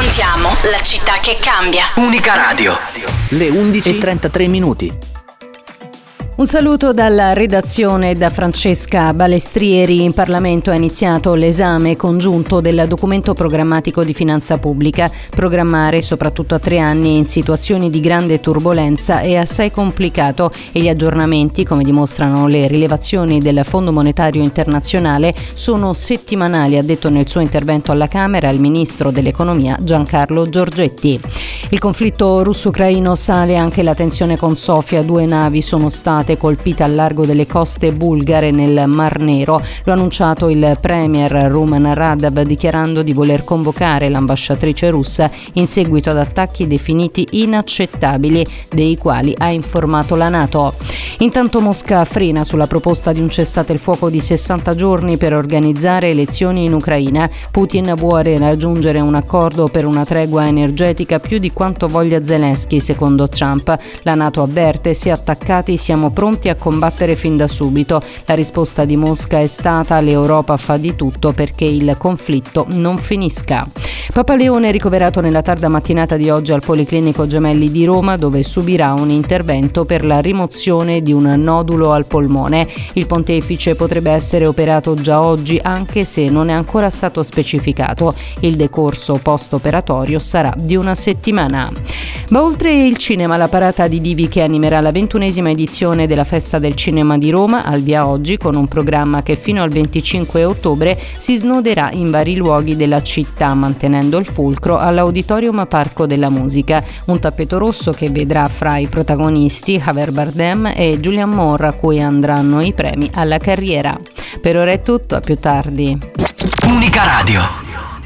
Raccontiamo la città che cambia. Unica Radio. Le 11:33. Un saluto dalla redazione da Francesca Balestrieri. In Parlamento è iniziato l'esame congiunto del documento programmatico di finanza pubblica. Programmare, soprattutto a 3 anni in situazioni di grande turbolenza, è assai complicato e gli aggiornamenti, come dimostrano le rilevazioni del Fondo Monetario Internazionale, sono settimanali, ha detto nel suo intervento alla Camera il ministro dell'Economia Giancarlo Giorgetti. Il conflitto russo-ucraino sale anche la tensione con Sofia. 2 navi sono state colpite al largo delle coste bulgare nel Mar Nero. Lo ha annunciato il premier Rumen Radev, dichiarando di voler convocare l'ambasciatrice russa in seguito ad attacchi definiti inaccettabili, dei quali ha informato la NATO. Intanto Mosca frena sulla proposta di un cessate il fuoco di 60 giorni per organizzare elezioni in Ucraina. Putin vuole raggiungere un accordo per una tregua energetica più di quanto voglia Zelensky, secondo Trump. La NATO avverte: se attaccati siamo pronti a combattere fin da subito. La risposta di Mosca è stata: l'Europa fa di tutto perché il conflitto non finisca. Papa Leone è ricoverato nella tarda mattinata di oggi al Policlinico Gemelli di Roma, dove subirà un intervento per la rimozione di un nodulo al polmone. Il pontefice potrebbe essere operato già oggi, anche se non è ancora stato specificato. Il decorso post-operatorio sarà di una settimana. Ma oltre il cinema, la parata di divi che animerà la 21esima edizione della Festa del Cinema di Roma, al via oggi con un programma che fino al 25 ottobre si snoderà in vari luoghi della città, mantenendo il fulcro all'Auditorium Parco della Musica. Un tappeto rosso che vedrà fra i protagonisti Javier Bardem e Julianne Moore, a cui andranno i premi alla carriera. Per ora è tutto, a più tardi. Unica Radio.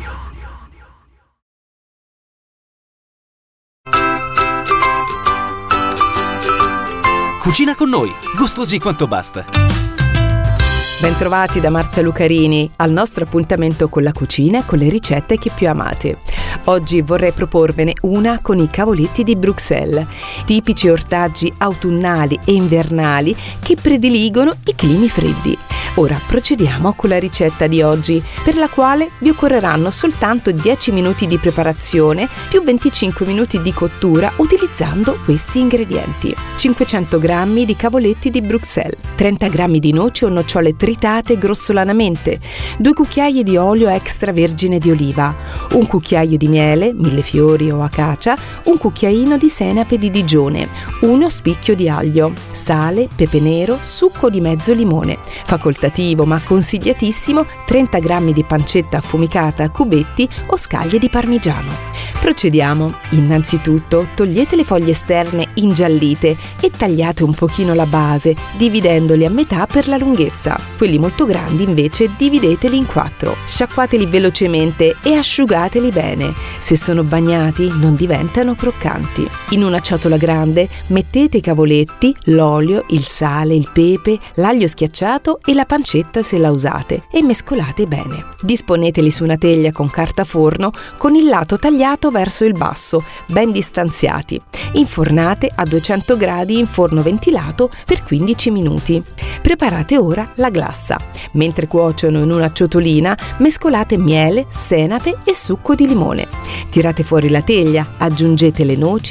Cucina con noi, gustosi quanto basta. Bentrovati da Marzia Lucarini al nostro appuntamento con la cucina e con le ricette che più amate. Oggi vorrei proporvene una con i cavoletti di Bruxelles, tipici ortaggi autunnali e invernali che prediligono i climi freddi. Ora procediamo con la ricetta di oggi, per la quale vi occorreranno soltanto 10 minuti di preparazione più 25 minuti di cottura utilizzando questi ingredienti: 500 g di cavoletti di Bruxelles, 30 g di noci o nocciole tritate grossolanamente, 2 cucchiai di olio extravergine di oliva, un cucchiaio di miele, millefiori o acacia, un cucchiaino di senape di Digione, uno spicchio di aglio, sale, pepe nero, succo di mezzo limone. Facoltativo ma consigliatissimo 30 g di pancetta affumicata a cubetti o scaglie di parmigiano. Procediamo. Innanzitutto togliete le foglie esterne ingiallite e tagliate un pochino la base, dividendoli a metà per la lunghezza. Quelli molto grandi invece divideteli in 4. Sciacquateli velocemente e asciugateli bene. Se sono bagnati non diventano croccanti. In una ciotola grande mettete i cavoletti, l'olio, il sale, il pepe, l'aglio schiacciato e la pancetta se la usate e mescolate bene. Disponeteli su una teglia con carta forno con il lato tagliato verso il basso, ben distanziati. Infornate a 200 gradi in forno ventilato per 15 minuti. Preparate ora la glassa. Mentre cuociono in una ciotolina, mescolate miele, senape e succo di limone. Tirate fuori la teglia, aggiungete le noci